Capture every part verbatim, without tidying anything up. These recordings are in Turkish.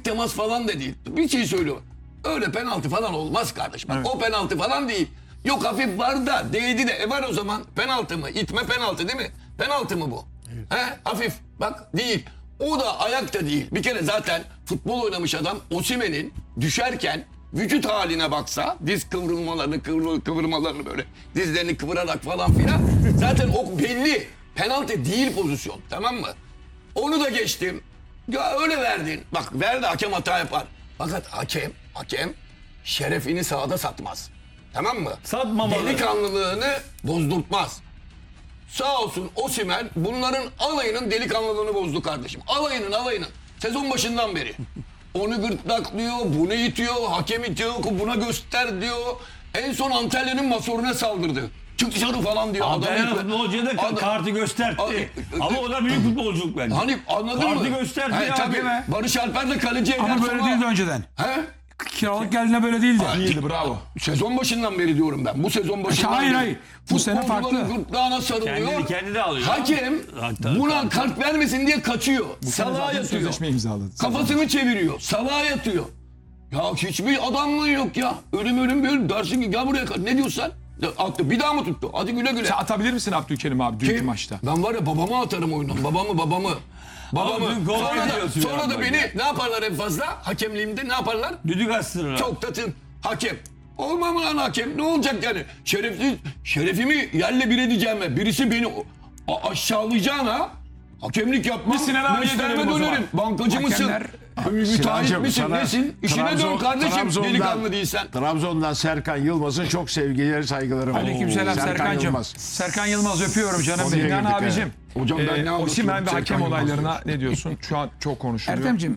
temas falan da değil. Bir şey söylüyorum. Öyle penaltı falan olmaz kardeşim. Bak, Evet. o penaltı falan değil. Yok hafif var da değdi de. E var o zaman penaltı mı? İtme penaltı değil mi? Penaltı mı bu? Evet. He? Hafif. Bak değil. O da ayak da değil. Bir kere zaten futbol oynamış adam Osimhen'in düşerken vücut haline baksa diz kıvrılmalarını kıvır, kıvırmalarını böyle dizlerini kıvırarak falan filan zaten o belli. Penaltı değil pozisyon. Tamam mı? Onu da geçtim. Ya öyle verdin. Bak verdi hakem hata yapar. Fakat hakem, hakem şerefini sahada satmaz. Tamam mı? Satmamalı. Delikanlılığını bozdurtmaz. Sağ olsun Osimhen bunların alayının delikanlılığını bozdu kardeşim. Alayının alayının. Sezon başından beri. Onu gırtlaklıyor, bunu itiyor, hakem itiyor, buna göster diyor. En son Antalya'nın masoruna saldırdı. Çık dışarı falan diyor. Antalya Adam- futbolcuya da Adam- kartı gösterdi. Abi- Ama o da büyük futbolculuk bence. Hani anladın Kartı mı? gösterdi He, ya tabii. hakeme. Barış Alper de kaleci eder Ama böyle sonra- değildi önceden. He? Kiralık geldiğinde böyle değildi. Değildi, bravo. Sezon başından beri diyorum ben. Bu sezon başından Hayır, beri. hayır. Bu sene Futbolcuların farklı. gırtlağına sarılıyor. Kendini kendi de alıyor. Hakem Hatta- buna kart vermesin diye kaçıyor. Salağa Zaten yatıyor. sözleşme imzaladı. Kafasını çeviriyor. Salağa yatıyor. Ya hiçbir adamlığı yok ya. Ölüm ölüm ölüm. Dersin ki gel buraya. Ne diyorsun sen? Ya, attı. Bir daha mı tuttu? Hadi güle güle. Sen atabilir misin Abdülkerim abi dünkü Kim? maçta? Ben var ya babamı atarım oyundan. Babamı babamı. Babamı. Abi, gol Sonra da, ediyorsun sonra ya, da bak beni ya. ne yaparlar en fazla? Hakemliğimde ne yaparlar? Düdük astırır. Çok tatın hakem. Olmam lan hakem. Ne olacak yani? Şerefsiz, şerefimi yerle bir edeceğime, birisi beni a- aşağılayacağına hakemlik yapmam. Biz Sinan abiye mesleğime dönelim o zaman. dönerim. Bankacı mısın? Hakemler- Müteahhit Sinancım, misin? sana Nesin? İşine Trabzon- dön kardeşim. Trabzon'dan- Delikanlı değilsen. Trabzon'dan Serkan Yılmaz'ın çok sevgileri, saygılarım var. Aleykümselam Serkan Serkan'cığım. Yılmaz. Serkan Yılmaz öpüyorum canım Konuya benim. Yani girdik, abicim. Hocam ben ne e, anlatıyorum? Osimhen ve Serkan hakem Yılmaz olaylarına diyorsun. ne diyorsun? Şu an çok konuşuluyor. Ertem'cim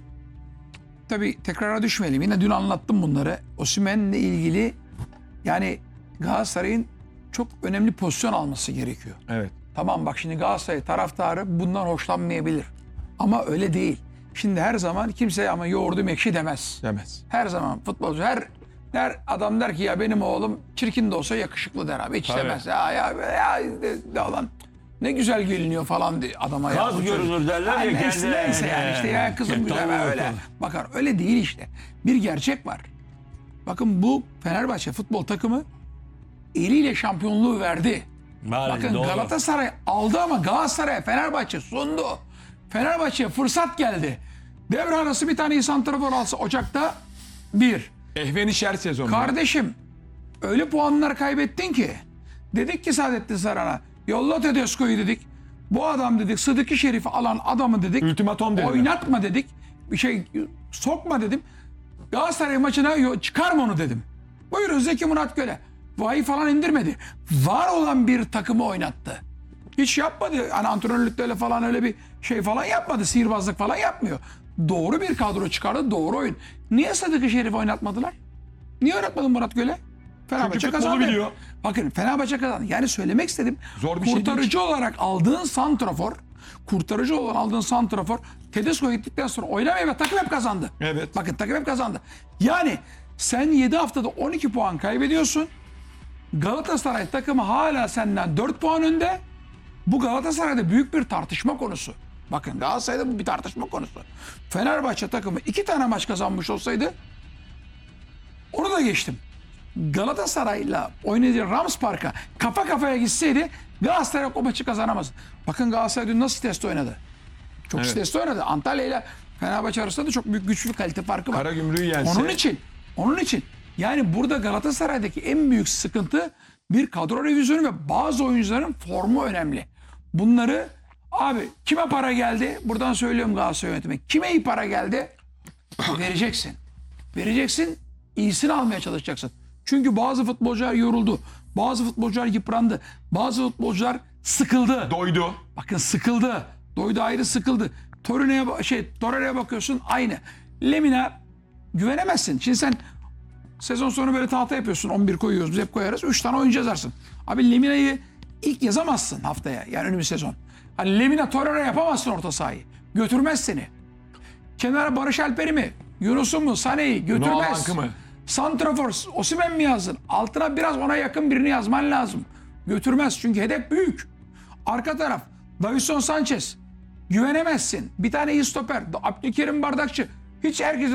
tabii tekrara düşmeyelim. Yine dün anlattım bunları. Osimhen'le ilgili yani Galatasaray'ın çok önemli pozisyon alması gerekiyor. Evet. Tamam bak şimdi Galatasaray taraftarı bundan hoşlanmayabilir. Ama öyle değil. Şimdi her zaman kimse ama yoğurdum ekşi demez. Demez. Her zaman futbolcu her der adam der ki ya benim oğlum çirkin de olsa yakışıklı der abi. Hiç Tabii. demez. Ya ya ya, ya lan ne güzel geliniyor falan diye adama. ya, Kaz bu çocuk. görünür derler Ha, ya neyse, kendine. neyse yani işte ya kızım Ya, güzel tabii, öyle tabii. bakar. Öyle değil işte. Bir gerçek var. Bakın bu Fenerbahçe futbol takımı eliyle şampiyonluğu verdi. Maalesef, Bakın doğru. Galatasaray aldı ama Galatasaray Fenerbahçe sundu. Fenerbahçe'ye fırsat geldi. Devre arası bir tane santrafor alsa Ocak'ta bir. Ehveni şer sezonu. Kardeşim öyle puanlar kaybettin ki. Dedik ki Saadettin Saran'a yolla Tedesco'yu dedik. Bu adam dedik Sıdıkı Şerif'i alan adamı dedik. Ultimatom dediler. Oynatma dedik. Bir şey sokma dedim. Galatasaray maçına yo- çıkarma onu dedim. Buyurun Zeki Murat Göle. Vay falan indirmedi. Var olan bir takımı oynattı. Hiç yapmadı. Hani antrenörlükte öyle falan öyle bir şey falan yapmadı. Sihirbazlık falan yapmıyor. Doğru bir kadro çıkardı. Doğru oyun. Niye Sıdıkı Şerif oynatmadılar? Niye oynatmadın Murat Göle? Fenerbahçe Çünkü futbolu kazandı. biliyor. Bakın Fenerbahçe kazandı. Yani söylemek istedim. Zor bir şey değil. kurtarıcı olarak aldığın santrafor, kurtarıcı olarak aldığın santrafor Tedesco gittikten sonra oynamaya ve takım hep kazandı. Evet. Bakın takım hep kazandı. Yani sen yedi haftada on iki puan kaybediyorsun. Galatasaray takımı hala senden dört puan önde. Bu Galatasaray'da büyük bir tartışma konusu. Bakın Galatasaray'da bu bir tartışma konusu. Fenerbahçe takımı iki tane maç kazanmış olsaydı onu da geçtim. Galatasaray'la oynadığı Rams Park'a kafa kafaya gitseydi Galatasaray o maçı kazanamaz. Bakın Galatasaray dün nasıl test oynadı? Çok Evet. test oynadı. Antalya ile Fenerbahçe arasında da çok büyük güçlü kalite farkı var. Karagümrük'ü yense- Onun için, onun için yani burada Galatasaray'daki en büyük sıkıntı bir kadro revizyonu ve bazı oyuncuların formu önemli. Bunları abi kime para geldi? Buradan söylüyorum Galatasaray yönetimi. Kime iyi para geldi? Vereceksin. Vereceksin. İyisini almaya çalışacaksın. Çünkü bazı futbolcular yoruldu. Bazı futbolcular yıprandı. Bazı futbolcular sıkıldı. Doydu. Bakın sıkıldı. Doydu ayrı sıkıldı. Torino'ya ba- şey Torreira'ya bakıyorsun aynı. Lemina güvenemezsin. Şimdi sen sezon sonu böyle tahta yapıyorsun. on bir koyuyoruz. Biz hep koyarız. üç tane oyuncu yazarsın. Abi Lemina'yı ilk yazamazsın haftaya. Yani önümüz sezon. Hani Lemina Torreira yapamazsın orta sahayı. Götürmez seni. Kenara Barış Alper'i mi? Yunus'u mu? Sane'yi götürmez. Noank'ı mı? Santrafor Osimhen mi yazdın? Altına biraz ona yakın birini yazman lazım. Götürmez çünkü hedef büyük. Arka taraf Davinson Sanchez. Güvenemezsin. Bir tane iyi stoper. Abdülkerim Bardakçı. Hiç herkes